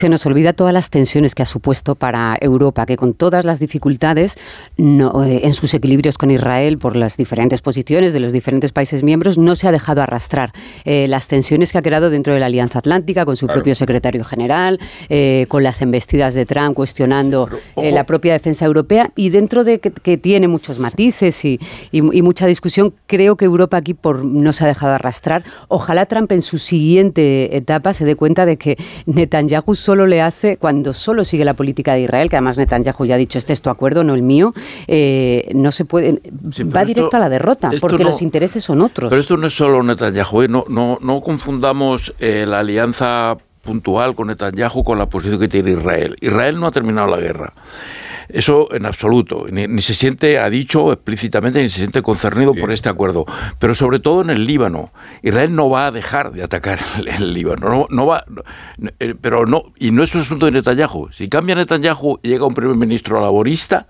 Se nos olvida todas las tensiones que ha supuesto para Europa, que con todas las dificultades en sus equilibrios con Israel por las diferentes posiciones de los diferentes países miembros, no se ha dejado arrastrar. Las tensiones que ha creado dentro de la Alianza Atlántica, con su propio secretario general, con las embestidas de Trump cuestionando la propia defensa europea, y dentro de que tiene muchos matices y mucha discusión, creo que Europa aquí no se ha dejado arrastrar. Ojalá Trump en su siguiente etapa se dé cuenta de que Netanyahu solo le hace, cuando solo sigue la política de Israel, que además Netanyahu ya ha dicho, este es tu acuerdo, no el mío, no se puede, va directo a la derrota, porque los intereses son otros. Pero esto no es solo Netanyahu, no confundamos la alianza puntual con Netanyahu con la posición que tiene Israel. Israel no ha terminado la guerra. Eso en absoluto, ni se siente, ha dicho explícitamente, ni se siente concernido por este acuerdo, pero sobre todo en el Líbano. Israel no va a dejar de atacar el Líbano, pero no, y no es un asunto de Netanyahu. Si cambia Netanyahu y llega un primer ministro laborista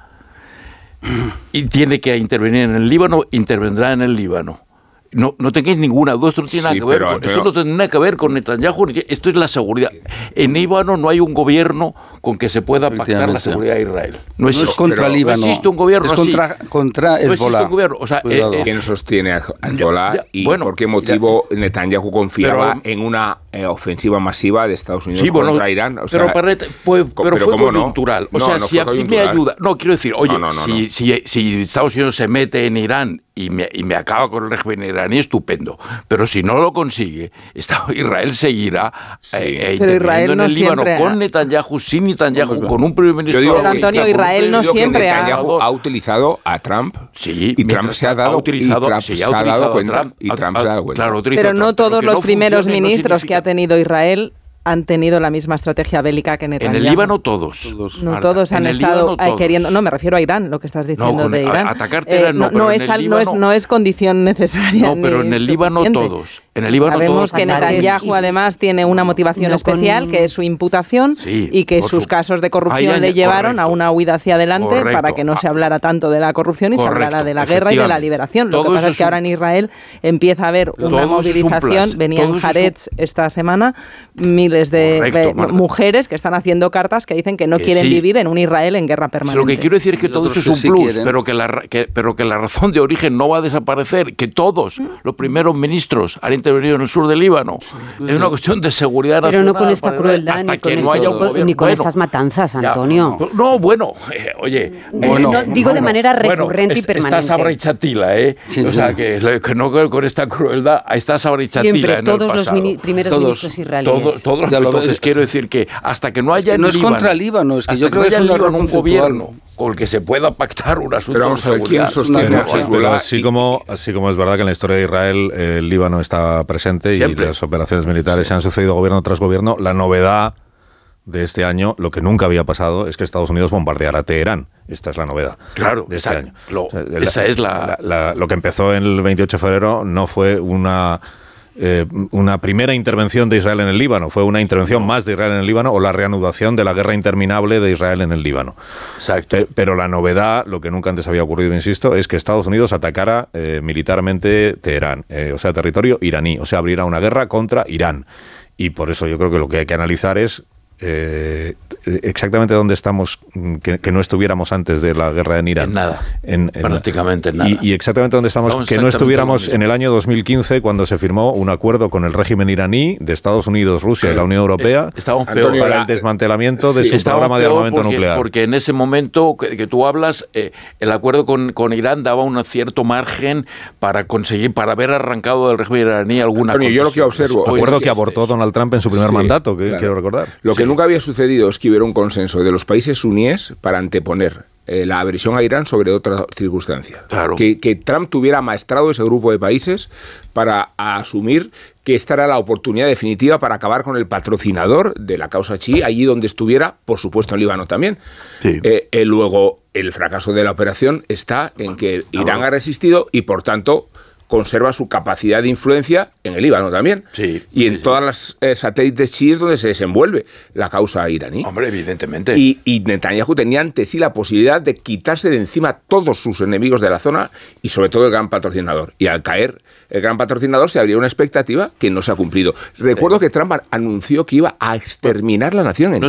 y tiene que intervenir en el Líbano, intervendrá en el Líbano. No tengáis ninguna duda, esto no tiene nada que ver esto no tiene nada que ver con Netanyahu, esto es la seguridad. En Líbano no hay un gobierno con que se pueda pactar la seguridad de Israel. No es contra Líbano. No existe un gobierno así. Contra Hezbollah. No existe un gobierno. O sea, ¿quién sostiene a Hezbollah y por qué motivo Netanyahu confiaba en una ofensiva masiva de Estados Unidos contra Irán? O sea, pero fue coyuntural. Si aquí me ayuda... No, quiero decir, oye, si Estados Unidos se mete en Irán y me acaba con el régimen iraní, estupendo. Pero si no lo consigue, Israel seguirá interviniendo en el Líbano con Netanyahu, sin Netanyahu, con un primer ministro. Pero Antonio, Israel no siempre ha utilizado a Trump y Trump se ha dado cuenta. Pero no todos los primeros ministros que ha tenido Israel han tenido la misma estrategia bélica que Netanyahu. En el Líbano todos. No todos han estado queriendo... No, me refiero a Irán, lo que estás diciendo de Irán. Atacar Teherán no es condición necesaria. No, pero en el Líbano todos. En el Líbano sabemos que Netanyahu además tiene una motivación especial, que es su imputación, y que sus casos de corrupción le llevaron a una huida hacia adelante para que no se hablara tanto de la corrupción y se hablara de la guerra y de la liberación. Lo que pasa es que ahora en Israel empieza a haber una movilización. Venía en Haaretz esta semana de mujeres que están haciendo cartas que dicen que no quieren vivir en un Israel en guerra permanente. Lo que quiero decir es que todo eso es un plus, pero que la razón de origen no va a desaparecer, que todos los primeros ministros han intervenido en el sur del Líbano. Es una cuestión de seguridad nacional. Pero no con esta crueldad ni con estas matanzas, Antonio. Oye. Digo de manera recurrente y permanente. Está Sabra y Chatila, o sea, que no con esta crueldad, está Sabra y Chatila. Siempre, todos los primeros ministros israelíes. Entonces quiero decir que hasta que no haya no es contra Líbano, es que yo creo que haya un gobierno con el que se pueda pactar un asunto. Pero vamos a ver quién sostiene a Hezbollah. Así como es verdad que en la historia de Israel el Líbano está presente siempre. Y las operaciones militares se han sucedido gobierno tras gobierno, la novedad de este año, lo que nunca había pasado, es que Estados Unidos bombardeara Teherán. Esta es la novedad de este año. Esa es lo que empezó en el 28 de febrero no fue una primera intervención de Israel en el Líbano, fue una intervención más de Israel en el Líbano o la reanudación de la guerra interminable de Israel en el Líbano. Exacto. Pero la novedad, lo que nunca antes había ocurrido, insisto, es que Estados Unidos atacara militarmente Teherán, o sea, territorio iraní, o sea, abriera una guerra contra Irán. Y por eso yo creo que lo que hay que analizar es exactamente dónde estamos, que no estuviéramos antes de la guerra en Irán. En nada, prácticamente en nada. Y exactamente dónde estamos que no estuviéramos en el año 2015 cuando se firmó un acuerdo con el régimen iraní de Estados Unidos, Rusia y la Unión Europea para el desmantelamiento de su programa de armamento nuclear. Porque en ese momento que tú hablas, el acuerdo con Irán daba un cierto margen para haber arrancado del régimen iraní alguna cosa. Yo lo que observo... Acuerdo que abortó Donald Trump en su primer mandato, quiero recordar. Lo que nunca había sucedido es que hubiera un consenso de los países suníes para anteponer la aversión a Irán sobre otras circunstancias. Claro. Que Trump tuviera amaestrado ese grupo de países para asumir que esta era la oportunidad definitiva para acabar con el patrocinador de la causa chií, allí donde estuviera, por supuesto en Líbano también. Sí. Luego, el fracaso de la operación está en que Irán ha resistido y, por tanto, conserva su capacidad de influencia en el Líbano también. Sí, y en todas las satélites chiíes donde se desenvuelve la causa iraní. Hombre, evidentemente. Y Netanyahu tenía ante sí la posibilidad de quitarse de encima todos sus enemigos de la zona y sobre todo el gran patrocinador. Y al caer el gran patrocinador se abría una expectativa que no se ha cumplido. Recuerdo que Trump anunció que iba a exterminar la nación entera.